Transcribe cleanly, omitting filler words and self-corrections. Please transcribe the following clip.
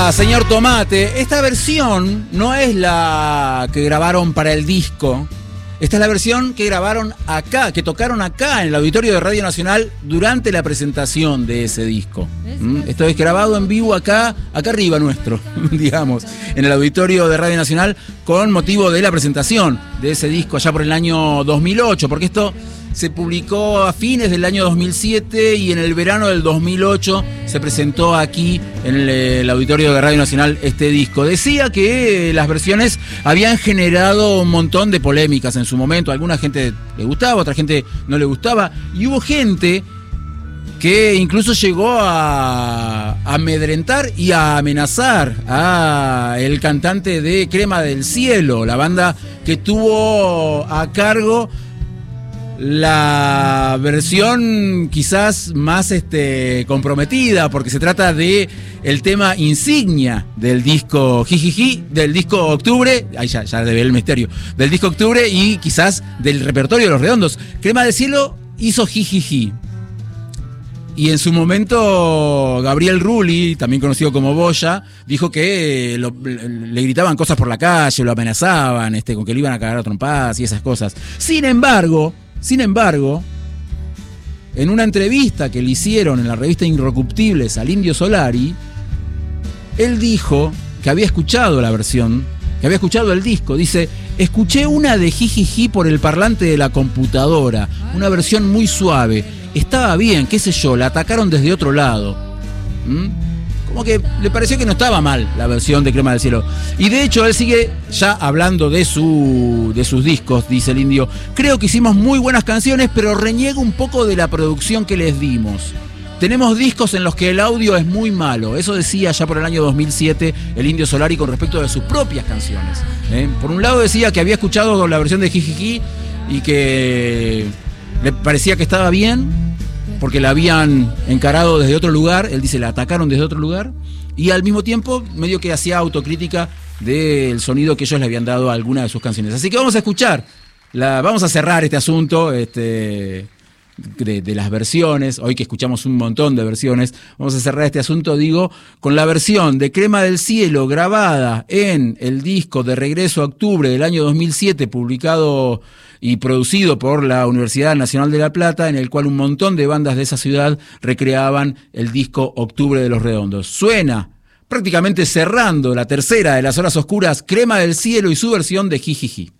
Hola, señor Tomate. Esta versión no es la que grabaron para el disco. Esta es la versión que grabaron acá, que tocaron acá en el auditorio de Radio Nacional durante la presentación de ese disco. Esto es grabado en vivo acá arriba nuestro, digamos, en el auditorio de Radio Nacional con motivo de la presentación de ese disco allá por el año 2008, porque esto se publicó a fines del año 2007 y en el verano del 2008 se presentó aquí en el auditorio de Radio Nacional este disco. Decía que las versiones habían generado un montón de polémicas en su momento. A alguna gente le gustaba, a otra gente no le gustaba. Y hubo gente que incluso llegó a amedrentar y a amenazar a el cantante de Crema del Cielo, la banda que tuvo a cargo la versión quizás más comprometida, porque se trata de el tema insignia del disco Jijiji, del disco Octubre, ahí ya develé el misterio, del disco Octubre y quizás del repertorio de Los Redondos. Crema del Cielo hizo Jijiji. Y en su momento Gabriel Rulli, también conocido como Boya, dijo que le gritaban cosas por la calle, lo amenazaban, con que le iban a cagar a trompadas y esas cosas. Sin embargo, en una entrevista que le hicieron en la revista Inrecuptibles al Indio Solari, él dijo que había escuchado la versión, que había escuchado el disco. Dice: escuché una de Jijiji por el parlante de la computadora, una versión muy suave. Estaba bien, qué sé yo, la atacaron desde otro lado. Como que le pareció que no estaba mal la versión de Crema del Cielo. Y de hecho él sigue ya hablando de sus discos, dice el Indio. Creo que hicimos muy buenas canciones, pero reniego un poco de la producción que les dimos. Tenemos discos en los que el audio es muy malo. Eso decía ya por el año 2007 el Indio Solari con respecto de sus propias canciones. Por un lado decía que había escuchado la versión de Jijiji y que le parecía que estaba bien, porque la habían encarado desde otro lugar. Él dice, la atacaron desde otro lugar. Y al mismo tiempo, medio que hacía autocrítica del sonido que ellos le habían dado a alguna de sus canciones. Así que vamos a escuchar, vamos a cerrar este asunto de las versiones. Hoy que escuchamos un montón de versiones, vamos a cerrar este asunto, con la versión de Crema del Cielo grabada en el disco de Regreso a Octubre del año 2007, publicado y producido por la Universidad Nacional de La Plata, en el cual un montón de bandas de esa ciudad recreaban el disco Octubre de Los Redondos. Suena, prácticamente cerrando la tercera de las horas oscuras, Crema del Cielo y su versión de Jijiji.